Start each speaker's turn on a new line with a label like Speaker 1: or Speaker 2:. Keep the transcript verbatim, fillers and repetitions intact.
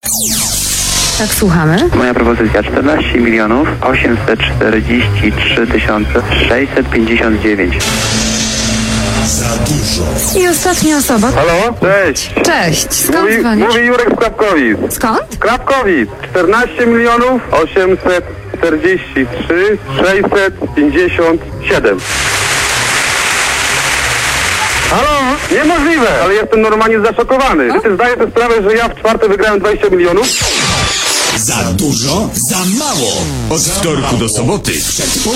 Speaker 1: Tak, słuchamy.
Speaker 2: Moja propozycja czternaście milionów osiemset czterdzieści trzy tysiące sześćset pięćdziesiąt dziewięć.
Speaker 3: Za dużo.
Speaker 1: I ostatnia osoba.
Speaker 4: Halo? Cześć.
Speaker 1: Cześć, skąd
Speaker 4: Mówi,
Speaker 1: dzwonisz?
Speaker 4: mówi Jurek z Krapkowic.
Speaker 1: Skąd?
Speaker 4: Krapkowic. czternaście milionów osiemset czterdzieści trzy sześćset pięćdziesiąt siedem. Halo? Niemożliwe, ale jestem normalnie zaszokowany. Czy ty zdajesz sobie sprawę, że ja w czwartek wygrałem dwadzieścia milionów?
Speaker 3: Za dużo, za mało. Od wtorku do soboty przed